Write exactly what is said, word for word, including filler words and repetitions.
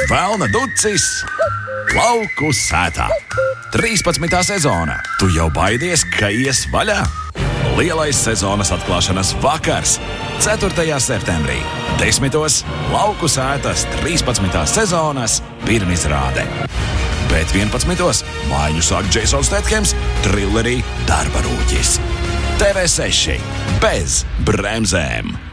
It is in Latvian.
Velna ducis Lauku sētā. trīspadsmitā sezona. Tu jau baidies, ka ies vaļā? Lielais sezonas atklāšanas vakars ceturtajā septembrī. Desmitos Lauku sētas trīspadsmitās sezonas pirmizrāde. Bet vienpadsmitos mājiņu sāk Jasons Statham's trillerī Darba rūķis. T V seši bez bremzēm.